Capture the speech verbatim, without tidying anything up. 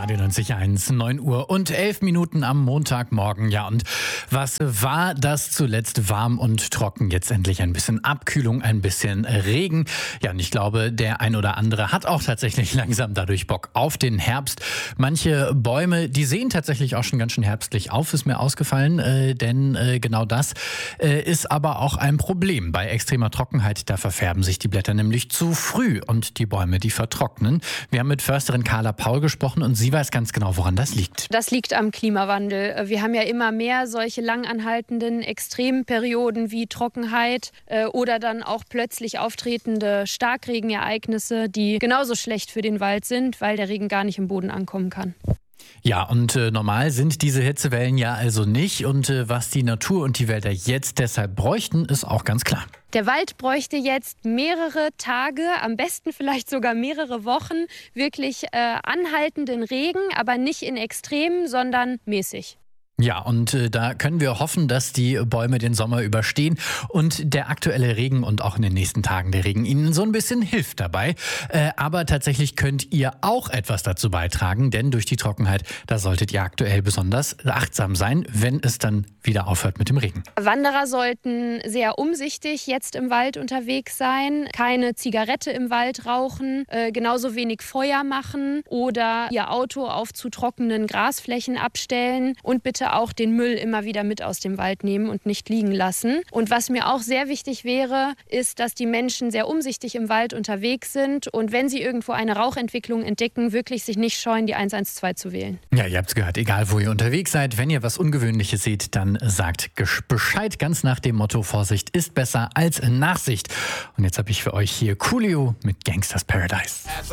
Radio neunzig Komma eins, neun Uhr und elf Minuten am Montagmorgen. Ja, und was war das zuletzt warm und trocken? Jetzt endlich ein bisschen Abkühlung, ein bisschen Regen. Ja, und ich glaube, der ein oder andere hat auch tatsächlich langsam dadurch Bock auf den Herbst. Manche Bäume, die sehen tatsächlich auch schon ganz schön herbstlich auf, ist mir ausgefallen. Äh, denn äh, genau das äh, ist aber auch ein Problem. Bei extremer Trockenheit, da verfärben sich die Blätter nämlich zu früh und die Bäume, die vertrocknen. Wir haben mit Försterin Carla Paul gesprochen und sie weiß ganz genau, woran das liegt. Das liegt am Klimawandel. Wir haben ja immer mehr solche langanhaltenden Extremperioden wie Trockenheit äh, oder dann auch plötzlich auftretende Starkregenereignisse, die genauso schlecht für den Wald sind, weil der Regen gar nicht im Boden ankommen kann. Ja, und äh, normal sind diese Hitzewellen ja also nicht. Und äh, was die Natur und die Wälder jetzt deshalb bräuchten, ist auch ganz klar. Der Wald bräuchte jetzt mehrere Tage, am besten vielleicht sogar mehrere Wochen, wirklich äh, anhaltenden Regen, aber nicht in Extremen, sondern mäßig. Ja, und äh, da können wir hoffen, dass die Bäume den Sommer überstehen und der aktuelle Regen und auch in den nächsten Tagen der Regen ihnen so ein bisschen hilft dabei. Äh, aber tatsächlich könnt ihr auch etwas dazu beitragen, denn durch die Trockenheit, da solltet ihr aktuell besonders achtsam sein, wenn es dann wieder aufhört mit dem Regen. Wanderer sollten sehr umsichtig jetzt im Wald unterwegs sein, keine Zigarette im Wald rauchen, äh, genauso wenig Feuer machen oder ihr Auto auf zu trockenen Grasflächen abstellen und bitte auch den Müll immer wieder mit aus dem Wald nehmen und nicht liegen lassen. Und was mir auch sehr wichtig wäre, ist, dass die Menschen sehr umsichtig im Wald unterwegs sind und wenn sie irgendwo eine Rauchentwicklung entdecken, wirklich sich nicht scheuen, die eins eins zwei zu wählen. Ja, ihr habt's gehört, egal wo ihr unterwegs seid, wenn ihr was Ungewöhnliches seht, dann sagt Bescheid, ganz nach dem Motto, Vorsicht ist besser als Nachsicht. Und jetzt habe ich für euch hier Coolio mit Gangsters Paradise.